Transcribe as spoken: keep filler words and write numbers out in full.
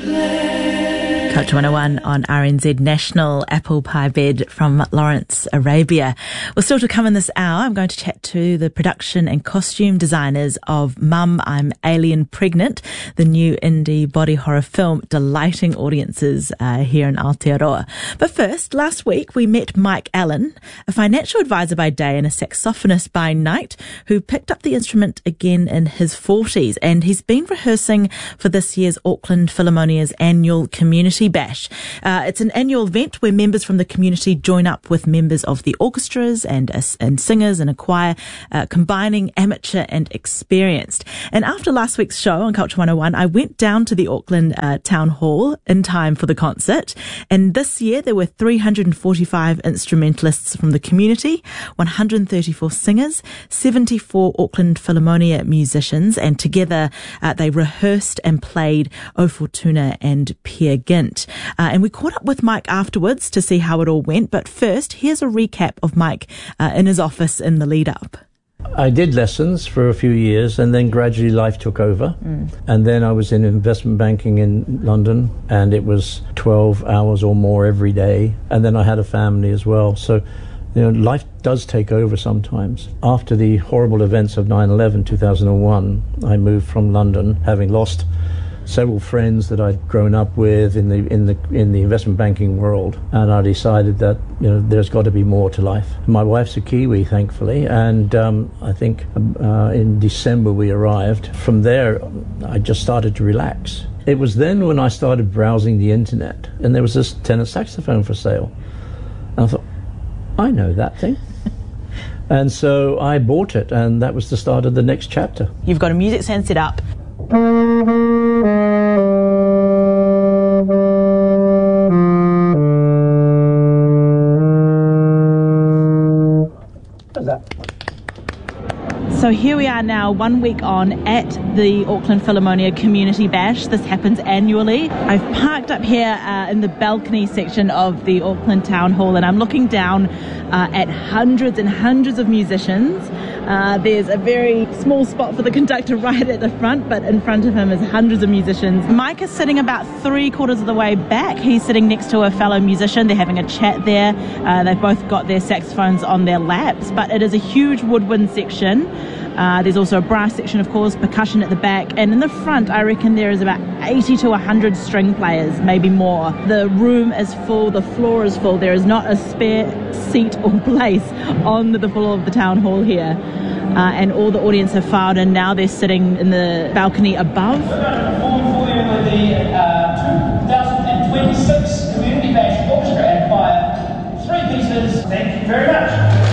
Culture one oh one on R N Z National, Apple Pie Bed from Lawrence Arabia. Well, still to come in this hour, I'm going to chat to the production and costume designers of Mum, I'm Alien Pregnant, the new indie body horror film delighting audiences uh, here in Aotearoa. But first, last week we met Mike Allen, a financial advisor by day and a saxophonist by night, who picked up the instrument again in his forties, and he's been rehearsing for this year's Auckland Philharmonia's annual community bash. Uh, it's an annual event where members from the community join up with members of the orchestras and uh, and singers in a choir, uh, combining amateur and experienced. And after last week's show on Culture one oh one, I went down to the Auckland uh, Town Hall in time for the concert. And this year there were three hundred forty-five instrumentalists from the community, one hundred thirty-four singers, seventy-four Auckland Philharmonia musicians, and together uh, they rehearsed and played O Fortuna and Peer Gynt. Uh, and we caught up with Mike afterwards to see how it all went. But first, here's a recap of Mike uh, in his office in the lead up. I did lessons for a few years, and then gradually life took over. Mm. And then I was in investment banking in London, and it was twelve hours or more every day. And then I had a family as well. So, you know, life does take over sometimes. After the horrible events of nine eleven, two thousand one, I moved from London, having lost several friends that I'd grown up with in the in the in the investment banking world, and I decided that, you know, there's got to be more to life. My wife's a Kiwi, thankfully, and um, I think uh, in December we arrived. From there, I just started to relax. It was then when I started browsing the internet, and there was this tenor saxophone for sale, and I thought, I know that thing. And so I bought it, and that was the start of the next chapter. You've got a music stand set up. So here we are now, one week on at the Auckland Philharmonia Community Bash. This happens annually. I've parked up here uh, in the balcony section of the Auckland Town Hall, and I'm looking down uh, at hundreds and hundreds of musicians. Uh, there's a very small spot for the conductor right at the front, but in front of him is hundreds of musicians. Mike is sitting about three quarters of the way back. He's sitting next to a fellow musician. They're having a chat there. Uh, they've both got their saxophones on their laps, but it is a huge woodwind section. Uh, there's also a brass section, of course, percussion at the back, and in the front I reckon there is about eighty to one hundred string players, maybe more. The room is full, the floor is full. There is not a spare seat or place on the floor of the town hall here. Uh, and all the audience have filed in now. They're sitting in the balcony above. We're going to perform for you with the uh, two thousand twenty-six Community Bash Orchestra and Choir. Three pieces. Thank you very much.